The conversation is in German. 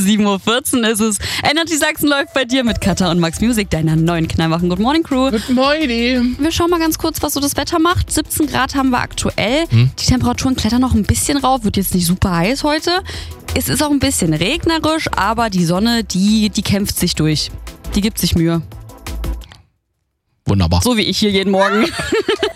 7.14 Uhr ist es. Energy Sachsen läuft bei dir mit Katha und Max Music, deiner neuen Knallwachen. Good Morning Crew. Good morning. Wir schauen mal ganz kurz, was so das Wetter macht. 17 Grad haben wir aktuell. Die Temperaturen klettern noch ein bisschen rauf, wird jetzt nicht super heiß heute. Es ist auch ein bisschen regnerisch, aber die Sonne, die kämpft sich durch. Die gibt sich Mühe. Wunderbar. So wie ich hier jeden Morgen.